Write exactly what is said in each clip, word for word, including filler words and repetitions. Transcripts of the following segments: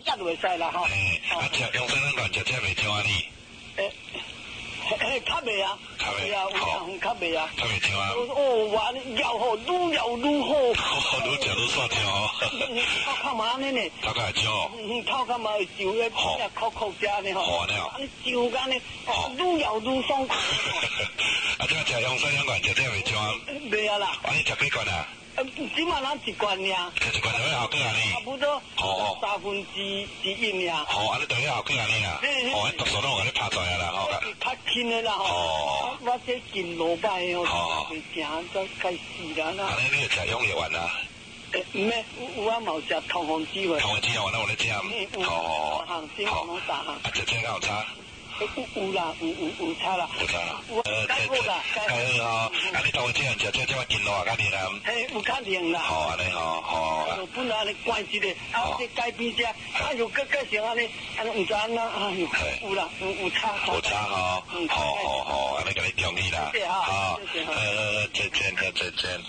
夹就袂使啦吼。 嘿，啊，食用山两罐食这袂听啊你？ 诶，嘿，较袂啊， 较袂啊，有较袂啊。 较袂听啊？ 哦，哇，咬好，愈咬愈好。 哦，愈食愈煞听哦。 头壳嘛安尼呢。 头壳会烧哦。 嗯，头壳嘛会烧咧，变酷酷食呢吼。 好安尼哦。 安尼烧干呢，愈咬愈爽快。 啊，即食用山两罐食这袂听啊？ 袂啊啦。 啊，你食几罐啊？ 只嘛咱一罐尔， 食一罐就要效果啊你？ 差不多三分之一印尔。 好，安尼就要效果啊你啦。哦，毒素拢有甲你拍出来啦吼。 较轻的啦吼。哦。我这筋落摆哦，袂正都该死啦。 安尼你就食用药丸啊？ 诶，唔免，有有啊冇食通风脂喎。 通风脂我那有咧食。 嗯，好好好。好，三项。 啊，食这有差？ 有有啦，有有有差啦。 有差啦。 呃，该好啦， 该好吼。啊，你通风脂人食这这筋络啊，较灵啊。 嘿，有较灵啦。 好，安尼吼，好。 本来安尼关一个，啊，这改变者，啊又改改成安尼，安尼唔知安那，哎呦，有啦，有有差。 有差吼，好好好，安尼甲你同意啦。好，呃，再见，再见。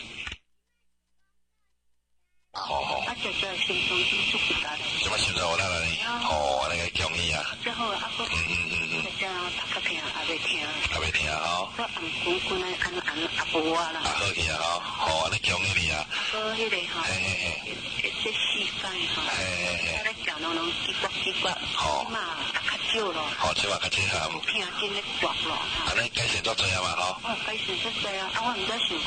好好。 啊，食食心脏就足骨达。 什么心脏有哪来呢？哦，安尼个同意啊。 最好啊，个。 嗯嗯嗯嗯。 食头壳疼，也袂疼。 也袂疼吼。 个红滚滚的，安安也无啊啦。 啊，好去啊吼，好，安尼同意你啊。 个迄个吼。嘿嘿嘿。这细块吼。嘿嘿嘿。啊，咧脚拢拢叽呱叽呱。好。嘛，较少咯。 好，即话较少哈。 有疼真咧刮咯。 安尼改善足济啊嘛吼。 哦，改善足济啊，啊，我毋知想。